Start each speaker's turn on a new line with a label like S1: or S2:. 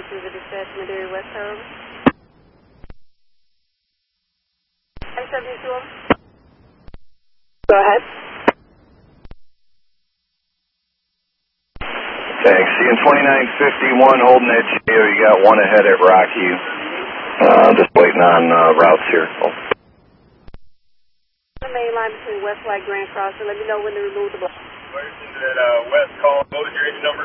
S1: to the dispatch Madera West Tower. M72. Go ahead.
S2: Thanks. Seeing 2951 holding that GO. You got one ahead at Rocky. Just waiting on routes here.
S1: The main line between West White Grand Cross, and let me know when to remove the block.
S3: Where's that West call? What was your engine number?